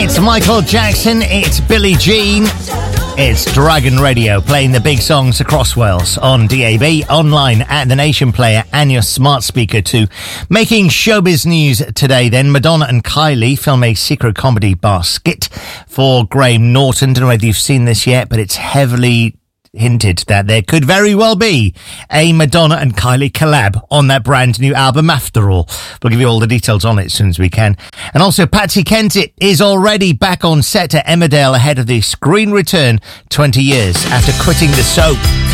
It's Michael Jackson, it's Billie Jean, it's Dragon Radio, playing the big songs across Wales on DAB, online at the Nation Player and your smart speaker too. Making showbiz news today then, Madonna and Kylie film a secret comedy bar skit for Graham Norton. Don't know whether you've seen this yet, but it's heavily hinted that there could very well be a Madonna and Kylie collab on that brand new album after all. We'll give you all the details on it as soon as we can. And also, Patsy Kensit is already back on set at Emmerdale ahead of the screen return 20 years after quitting the soap.